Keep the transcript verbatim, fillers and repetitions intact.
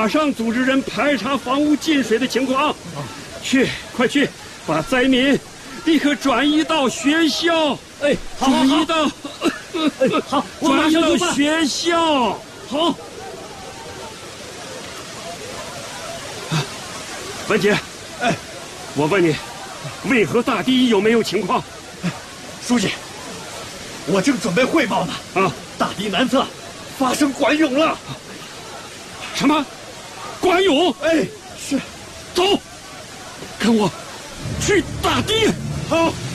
马上组织人排查房屋进水的情况。去，快去，把灾民立刻转移到学校。 哎，好， 转移到， 哎，好，我马上就办。 转移到学校。 好。 文杰， 哎， 我问你，为何大堤有没有情况？ 书记，我正准备汇报呢。 啊， 大堤南侧发生管涌了。 什么？管涌？ 哎，是。 走，跟我去大堤。 好。